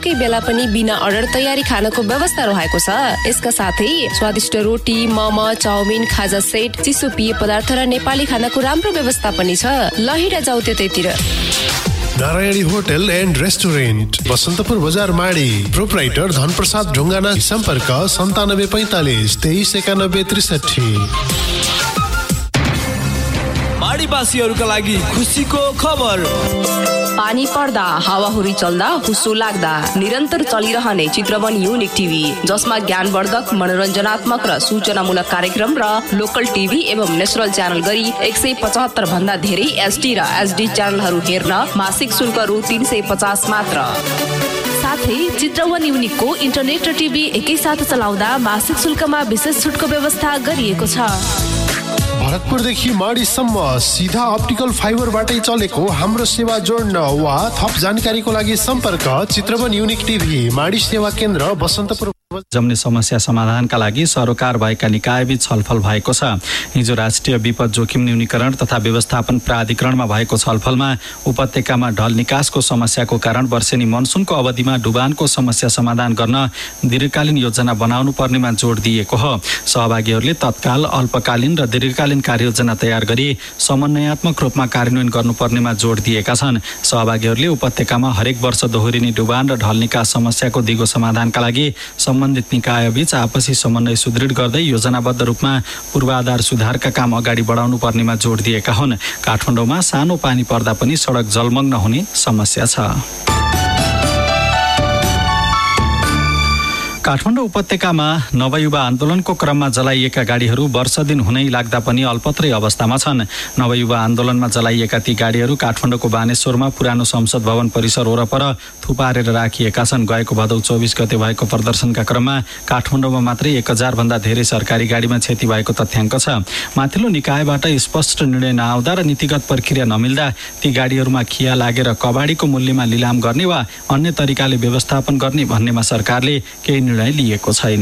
जुनसुकै बेला पनि बिना अर्डर तयारी खानको व्यवस्था रहेको छ। यसका साथै स्वादिष्ट रोटी, मोमो, चाउमिन, खाजा सेट, चिसो पेय पदार्थ र नेपाली खानाको राम्रो व्यवस्था पनि छ। लहिरा जाऊ त्यतैतिर। Narayani hotel and restaurant, Basantapur बजार माडी। प्रोप्राइटर धनप्रसाद ढुङ्गाना। सम्पर्क 9745 2391 63। माडीवासीहरूका लागि खुसीको खबर। पानी पर्दा, हावाहुरी चल्दा, हुस्सो लाग्दा निरन्तर चलिरहने चित्रवन युनिक टिभी, जसमा ज्ञानवर्धक, मनोरञ्जनात्मक र सूचनामूलक कार्यक्रम र लोकल टिभी एवं नेसनल च्यानल गरी 175 भन्दा धेरै एसडी र एसडी च्यानलहरू हेर्न मासिक शुल्क रु 350 मात्र। साथै चित्रवन युनिकको इन्टरनेट र टिभी एकैसाथ चलाउँदा मासिक शुल्कमा विशेष छुटको व्यवस्था गरिएको छ। भरतपुरदेखि माडीसम्म सिधा अप्टिकल फाइबरबाटै चलेको हाम्रो सेवा जोड्न वा थप जानकारीको लागि सम्पर्क चित्रवन युनिक टिभी, माडी सेवा केन्द्र, बसन्तपुर। जम्ने समस्या समाधानका लागि सरोकार भएका निकायबीच छलफल भएको छ। हिजो राष्ट्रिय विपद जोखिम न्यूनीकरण तथा व्यवस्थापन प्राधिकरणमा भएको छलफलमा उपत्यकामा ढल निकासको समस्याको कारण वर्षेनी मनसुनको अवधिमा डुबानको समस्या समाधान गर्न दीर्घकालीन योजना बनाउनु पर्नेमा जोड दिएको हो। सहभागीहरूले तत्काल, अल्पकालीन र दीर्घकालीन कार्ययोजना तयार गरी समन्वयात्मक रूपमा कार्यान्वयन गर्नुपर्नेमा जोड दिएका छन्। सहभागीहरूले उपत्यकामा हरेक वर्ष दोहोरिने डुबान र ढल निकास समस्याको दिगो समाधानका लागि सम्बन्धित निकायबीच आपसी समन्वय सुदृढ गर्दै योजनाबद्ध रूपमा पूर्वाधार सुधारका काम अगाडि बढाउनु पर्नेमा जोड दिएका हुन्। काठमाडौँमा सानो पानी पर्दा पनि सडक जलमग्न हुने समस्या छ। काठमाडौँ उपत्यकामा नवयुवा आन्दोलनको क्रममा जलाइएका गाडीहरू वर्ष दिन हुनै लाग्दा पनि अल्पत्रै अवस्थामा छन्। नवयुवा आन्दोलनमा जलाइएका ती गाडीहरू काठमाडौँको बानेश्वरमा पुरानो संसद भवन परिसर वरपर थुपारेर राखिएका छन्। गएको भदौ 24 गते भएको प्रदर्शनका क्रममा काठमाडौँमा मात्रै 1000 भन्दा धेरै सरकारी गाडीमा क्षति भएको तथ्याङ्क छ। माथिल्लो निकायबाट स्पष्ट निर्णय नआउँदा र नीतिगत प्रक्रिया नमिल्दा ती गाडीहरूमा खिया लागेर कबाडीको मूल्यमा लिलाम गर्ने वा अन्य तरिकाले व्यवस्थापन गर्ने भन्नेमा सरकारले केही निर्णय लिएको छैन।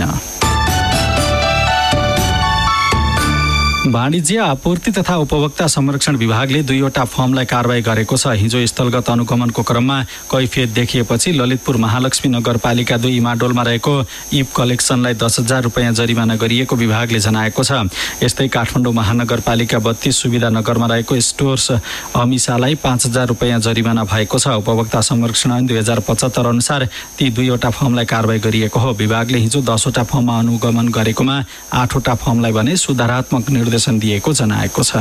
वाणिज्य, आपूर्ति तथा उपभोक्ता संरक्षण विभागले 2वटा फर्मलाई कारबाही गरेको छ। हिजो स्थलगत अनुगमनको क्रममा कैफियत देखिएपछि ललितपुर महालक्ष्मी नगरपालिका 2 इमाडोलमा रहेको इप कलेक्सनलाई 10,000 रुपियाँ जरिमाना गरिएको विभागले जनाएको छ। यस्तै काठमाडौँ महानगरपालिका 32 सुविधा नगरमा रहेको स्टोर्स अमिसालाई 5,000 रुपियाँ जरिमाना भएको छ। उपभोक्ता संरक्षण ऐन 2075 अनुसार ती 2वटा फर्मलाई कारबाही गरिएको हो। विभागले हिजो 10वटा फर्ममा अनुगमन गरेकोमा 8वटा फर्मलाई भने सुधारात्मक निर्देशन दिएको जनाएको छ।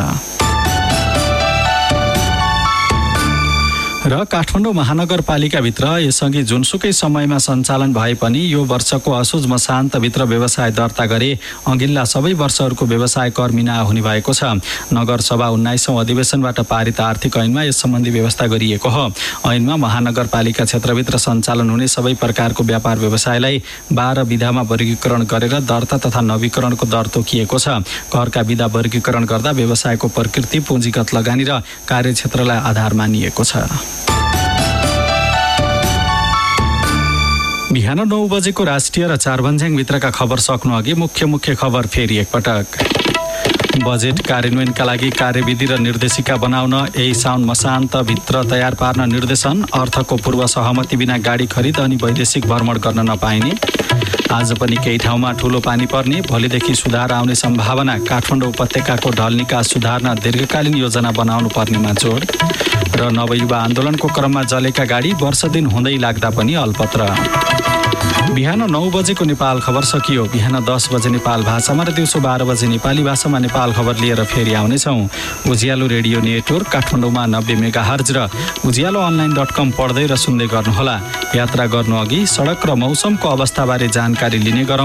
र काठमाडौँ महानगरपालिकाभित्र यसअघि जुनसुकै समयमा सञ्चालन भए पनि यो वर्षको असोज मसान्तभित्र व्यवसाय दर्ता गरे अघिल्ला सबै वर्षहरूको व्यवसाय कर मिना हुने भएको छ। नगरसभा 19औं अधिवेशनबाट पारित आर्थिक ऐनमा यस सम्बन्धी व्यवस्था गरिएको हो। ऐनमा महानगरपालिका क्षेत्रभित्र सञ्चालन हुने सबै प्रकारको व्यापार व्यवसायलाई 12 विधामा वर्गीकरण गरेर दर्ता तथा नवीकरणको दर तोकिएको छ। करका विधा वर्गीकरण गर्दा व्यवसायको प्रकृति, पुँजीगत लगानी र कार्यक्षेत्रलाई आधार मानिएको छ। बिहान 9 बजेको राष्ट्रिय र चारभन्ज्याङ भित्रका खबर सक्नु अघि मुख्य खबर फेरि एकपटक। बजेट कार्यान्वयनका लागि कार्यविधि र निर्देशिका बनाउन यही साउन मसान्तभित्र तयार पार्न निर्देशन। अर्थको पूर्व सहमति बिना गाडी खरिद अनि वैदेशिक भ्रमण गर्न नपाइने। आज पनि केही ठाउँमा ठूलो पानी पर्ने, भोलिदेखि सुधार आउने सम्भावना। काठमाडौँ उपत्यकाको ढल निकास सुधार्न दीर्घकालीन योजना बनाउनु पर्नेमा जोड। र नवयुवा आन्दोलनको क्रममा जलेका गाडी वर्ष दिन हुँदै लाग्दा पनि अल्पत्र। बिहान 9 बजेको नेपाल खबर सकियो। बिहान 10 बजे नेपाल भाषामा र दिउँसो 12 बजे नेपाली भाषामा नेपाल खबर लिएर फेरि आउनेछौँ। उज्यालो रेडियो नेटवर्क काठमाडौँमा 90 मेगाहर्ज र ujialoonline.com पढ्दै र सुन्दै गर्नुहोला। यात्रा गर्नु अघि सडक र मौसमको अवस्थाबारे जानकारी लिने गरौँ।